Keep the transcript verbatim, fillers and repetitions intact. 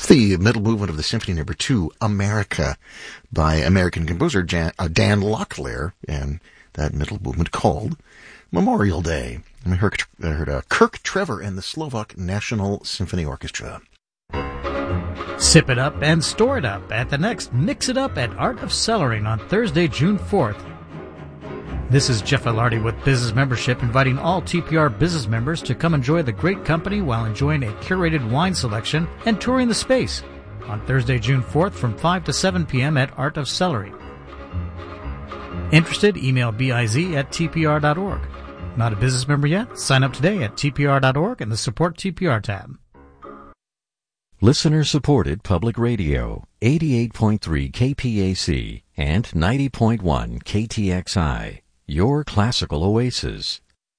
the middle movement of the Symphony Number Two, America, by American composer Jan, uh, Dan Locklear, and that middle movement called Memorial Day. And we heard, I heard uh, Kirk Trevor and the Slovak National Symphony Orchestra. Sip it up and store it up at the next Mix It Up at Art of Cellaring on Thursday, June fourth. This is Jeff Ilardi with Business Membership, inviting all T P R business members to come enjoy the great company while enjoying a curated wine selection and touring the space on Thursday, June fourth from five to seven p.m. at Art of Celery. Interested? Email biz at t p r dot org. Not a business member yet? Sign up today at t p r dot org in the Support T P R tab. Listener-supported public radio, eighty-eight point three K P A C and ninety point one K T X I. Your classical oasis.